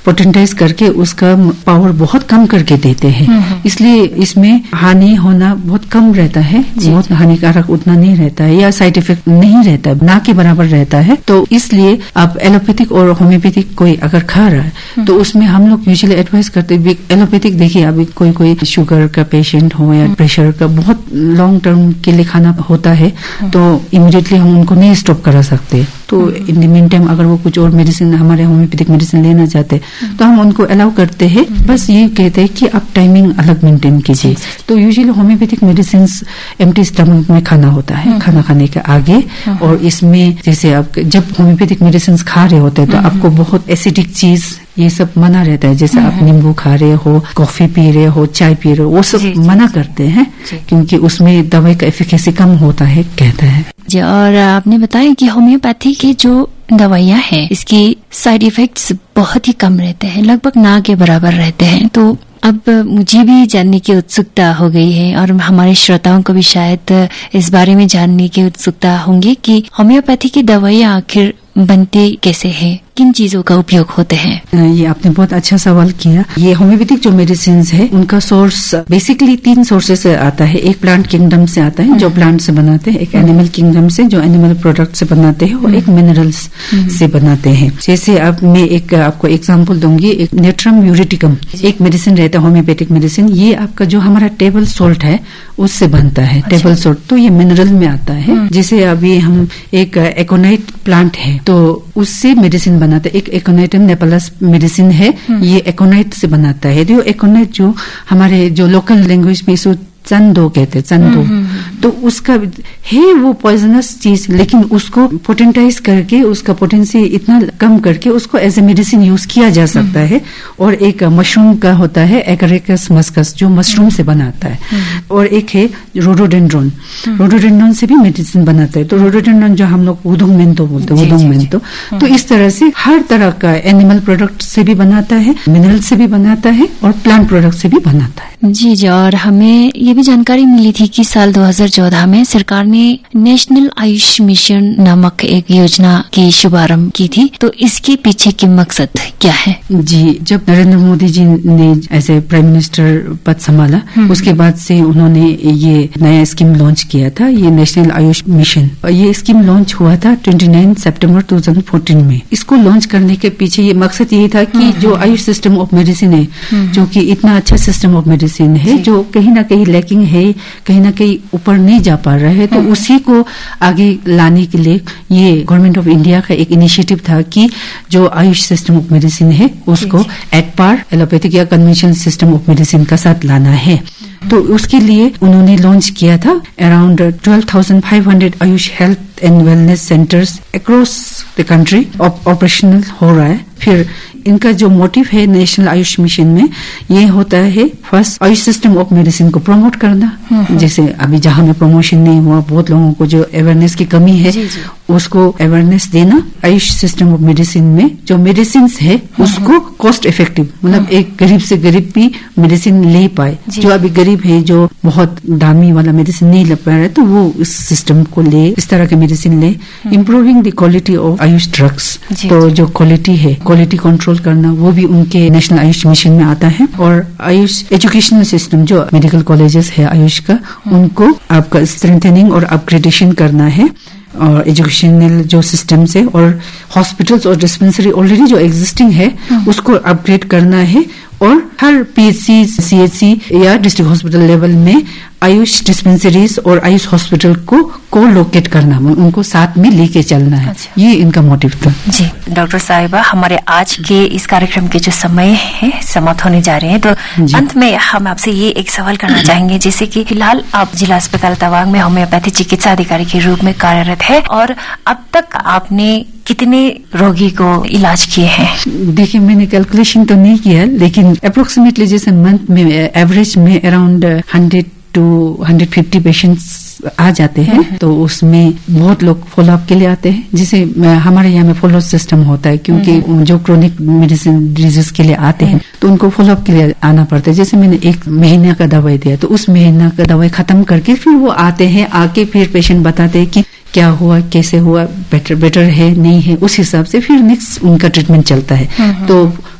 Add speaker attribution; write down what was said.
Speaker 1: Potentise करके उसका power बहुत कम करके देते हैं। इसलिए इसमें हानि होना बहुत कम रहता है, बहुत हानिकारक उतना नहीं रहता है या साइड इफेक्ट नहीं रहता है, ना के बराबर रहता है। तो इसलिए अब एलोपैथिक और होम्योपैथिक कोई अगर खा रहा है तो उसमें हम लोग यूजुअली एडवाइस करते हैं एलोपैथिक। देखिए अभी कोई शुगर का पेशेंट हो या प्रेशर का बहुत लॉन्ग टर्म के लिए खाना होता है तो इमीडिएटली हम उनको नहीं स्टॉप करा सकते। तो इन द मीन टाइम अगर वो कुछ और मेडिसिन हमारे होम्योपैथिक मेडिसिन लेना चाहते हैं तो हम उनको अलाउ करते हैं। बस ये कहते हैं कि आप टाइमिंग अलग मेंटेन कीजिए। तो usually homeopathic medicine empty stomach में खाना होता है, खाना खाने के आगे। और इसमें जैसे आप जब होम्योपैथिक मेडिसिन खा रहे होते हैं तो आपको बहुत एसिडिक चीज ये सब मना रहता है। जैसे आप नींबू खा रहे हो, कॉफी पी रहे हो, चाय पी रहे हो, वो सब मना करते हैं क्योंकि उसमें दवाई का एफिकेसी कम होता है कहता है
Speaker 2: जी। और आपने बताया कि होम्योपैथी की जो दवाइयाँ हैं इसकी साइड इफेक्ट्स बहुत ही कम रहते हैं, लगभग ना के बराबर रहते हैं। तो अब मुझे भी जानने की उत्सुकता हो गई है और हमारे श्रोताओं को भी शायद इस बारे में जानने की उत्सुकता होंगी कि होम्योपैथी की दवाइयाँ आखिर बनती कैसे है, किन चीजों का उपयोग होते हैं।
Speaker 1: ये आपने बहुत अच्छा सवाल किया। ये होम्योपैथिक जो मेडिसिन है उनका सोर्स बेसिकली 3 सोर्सेस से आता है। एक प्लांट किंगडम से आता है जो प्लांट से बनाते हैं, एक एनिमल किंगडम से जो एनिमल प्रोडक्ट से बनाते हैं और एक मिनरल्स से बनाते हैं। जैसे अब मैं आपको एग्जांपल दूंगी। एक नेट्रम यूरिटिकम एक मेडिसिन रहता है होम्योपैथिक मेडिसिन। ये आपका जो हमारा टेबल सॉल्ट है उससे बनता है। टेबल सॉल्ट तो ये मिनरल में आता है। जैसे अभी हम एक एकोनाइट प्लांट है तो उससे मेडिसिन बनाते हैं। एक एकोनाइटम नेपालस मेडिसिन है, ये एकोनाइट से बनाता है। जो एकोनाइट जो हमारे जो लोकल लैंग्वेज में इसको चंदो कहते हैं, चंदो। तो उसका है वो पॉइजनस चीज, लेकिन उसको पोटेंटाइज करके उसका पोटेंसी इतना कम करके उसको एज ए मेडिसिन यूज किया जा सकता है। और एक मशरूम का होता है एगरेकस मस्कस जो मशरूम से बनाता है। और एक है रोडोडेंड्रोन, रोडोडेंड्रोन से भी मेडिसिन बनाता है। तो रोडोडेंड्रोन जो हम लोग वुदुंग मेंतो बोलते हैं, वुदुंग मेंतो। तो इस तरह से हर तरह का एनिमल प्रोडक्ट से भी बनाता है, मिनरल से भी बनाता है और प्लांट प्रोडक्ट से भी बनाता है।
Speaker 2: जी जी। और हमें ये भी जानकारी मिली थी कि साल 2014 में सरकार ने नेशनल आयुष मिशन नामक एक योजना की शुभारंभ की थी। तो इसके पीछे की मकसद क्या है?
Speaker 1: जी, जब नरेंद्र मोदी जी ने एज ए प्राइम मिनिस्टर पद संभाला उसके बाद से उन्होंने ये नया स्कीम लॉन्च किया था, ये नेशनल आयुष मिशन। ये स्कीम लॉन्च हुआ था 29 सितंबर 2014 में। इसको लॉन्च करने के पीछे ये मकसद यही था कि जो आयुष सिस्टम ऑफ मेडिसिन है, जो कि इतना अच्छा सिस्टम ऑफ मेडिसिन है, जो कहीं ना कहीं लैकिंग है, कहीं ना कहीं ऊपर नहीं जा पा रहा है, तो उसी को आगे लाने के लिए ये गवर्नमेंट ऑफ इंडिया का एक इनिशिएटिव था कि जो आयुष सिस्टम ऑफ मेडिसिन है उसको एट पार एलोपैथिक या कन्वेंशनल सिस्टम ऑफ मेडिसिन का साथ लाना है। तो उसके लिए उन्होंने लॉन्च किया था around 12,500 Ayush health and wellness centres across the country operational हो रहा है। फिर इनका जो मोटिव है नेशनल आयुष मिशन में ये होता है, first Ayush system of medicine को प्रमोट करना। जैसे अभी जहां में प्रमोशन नहीं हुआ, बहुत लोगों को जो अवेयरनेस की कमी है उसको अवेयरनेस देना। आयुष सिस्टम ऑफ मेडिसिन में जो मेडिसिन है उसको कॉस्ट इफेक्टिव, मतलब एक गरीब से गरीब भी मेडिसिन ले पाए। जो अभी गरीब है जो बहुत दामी वाला मेडिसिन नहीं ले पा रहा है तो वो इस सिस्टम को ले, इस तरह के मेडिसिन ले। Improving the quality of Ayush drugs, तो जो क्वालिटी है, क्वालिटी कंट्रोल करना, वो भी उनके नेशनल आयुष मिशन में आता है। और आयुष एजुकेशनल सिस्टम जो मेडिकल कॉलेजेस है आयुष का, उनको आपका स्ट्रेंथनिंग और अपग्रेडेशन करना है। और एजुकेशनल जो सिस्टम्स है और हॉस्पिटल्स और डिस्पेंसरी ऑलरेडी जो एग्जिस्टिंग है उसको अपग्रेड करना है। और हर पीएचसी, सीएचसी या डिस्ट्रिक्ट हॉस्पिटल लेवल में आयुष डिस्पेंसरीज और आयुष हॉस्पिटल को लोकेट करना, उनको साथ में लेके चलना है। ये इनका मोटिव था।
Speaker 2: जी डॉक्टर साहिबा, हमारे आज के इस कार्यक्रम के जो समय है समाप्त होने जा रहे हैं, तो अंत में हम आपसे ये एक सवाल करना चाहेंगे। जैसे कि फिलहाल आप जिला अस्पताल तवांग में होम्योपैथी चिकित्सा अधिकारी के रूप में कार्यरत है और अब तक आपने कितने रोगी को इलाज किए हैं?
Speaker 1: देखिए, मैंने कैलकुलेशन तो नहीं किया, लेकिन अप्रोक्सीमेटली जैसे मंथ में एवरेज में अराउंड 100 to 150 पेशेंट्स आ जाते हैं। तो उसमें बहुत लोग फॉलोअप के लिए आते हैं। जैसे हमारे यहाँ में फॉलोअप सिस्टम होता है, क्योंकि जो क्रोनिक मेडिसिन डिजीज के लिए आते हैं तो उनको फॉलोअप के लिए आना पड़ता है। जैसे मैंने 1 महीने का दवाई दिया तो उस महीना का दवाई खत्म करके फिर वो आते हैं, आके फिर पेशेंट बताते हैं कि क्या हुआ, कैसे हुआ, बेटर है नहीं है, उस हिसाब से फिर नेक्स्ट उनका ट्रीटमेंट चलता है। तो